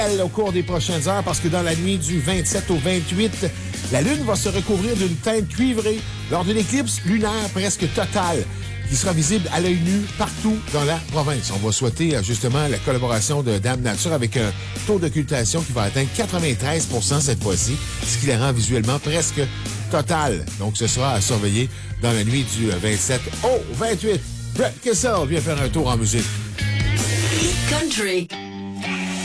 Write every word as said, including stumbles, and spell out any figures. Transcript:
au cours des prochaines heures parce que dans la nuit du vingt-sept au vingt-huit, la Lune va se recouvrir d'une teinte cuivrée lors d'une éclipse lunaire presque totale qui sera visible à l'œil nu partout dans la province. On va souhaiter justement la collaboration de Dame Nature avec un taux d'occultation qui va atteindre quatre-vingt-treize pour cent cette fois-ci, ce qui la rend visuellement presque totale. Donc ce sera à surveiller dans la nuit du vingt-sept au vingt-huit. Brett Kessel vient faire un tour en musique. Country.